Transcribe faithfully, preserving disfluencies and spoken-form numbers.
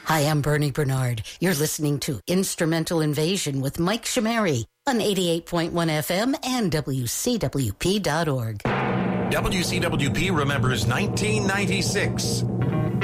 Hi, I'm Bernie Bernard. You're listening to Instrumental Invasion with Mike Shamari on eighty-eight point one F M and W C W P dot org. W C W P remembers nineteen ninety-six.